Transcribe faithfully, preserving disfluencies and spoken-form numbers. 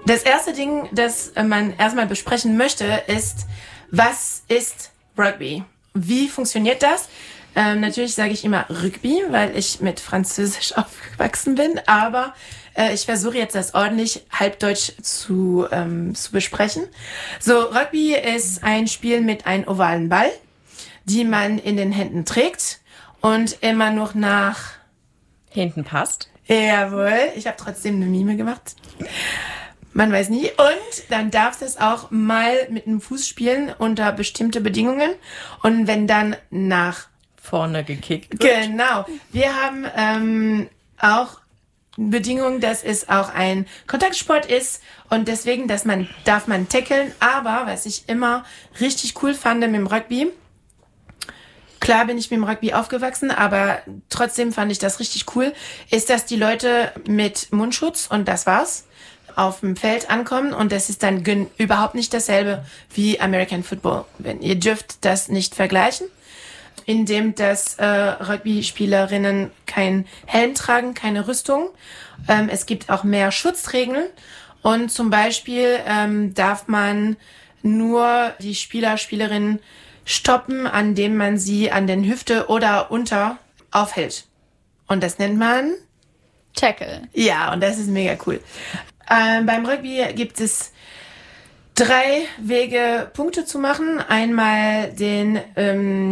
Das erste Ding, das man erstmal besprechen möchte, ist, was ist Rugby? Wie funktioniert das? Ähm, natürlich sage ich immer Rugby, weil ich mit Französisch aufgewachsen bin, aber äh, ich versuche jetzt das ordentlich halbdeutsch zu, ähm, zu besprechen. So, Rugby ist ein Spiel mit einem ovalen Ball, die man in den Händen trägt und immer noch nach hinten passt. Jawohl, ich habe trotzdem eine Mime gemacht. Man weiß nie. Und dann darfst du es auch mal mit dem Fuß spielen unter bestimmte Bedingungen. Und wenn dann nach vorne gekickt wird. Genau. Wir haben ähm, auch Bedingungen, dass es auch ein Kontaktsport ist und deswegen, dass man darf man tackeln. Aber was ich immer richtig cool fand mit dem Rugby, klar bin ich mit dem Rugby aufgewachsen, aber trotzdem fand ich das richtig cool, ist, dass die Leute mit Mundschutz und das war's auf dem Feld ankommen und das ist dann gen- überhaupt nicht dasselbe wie American Football. Wenn ihr dürft das nicht vergleichen, indem dass äh, Rugby-Spielerinnen kein Helm tragen, keine Rüstung. Ähm, es gibt auch mehr Schutzregeln und zum Beispiel ähm, darf man nur die Spieler, Spielerinnen stoppen, an dem man sie an den Hüfte oder unter aufhält. Und das nennt man Tackle. Ja, und das ist mega cool. Ähm, beim Rugby gibt es drei Wege, Punkte zu machen. Einmal den ähm,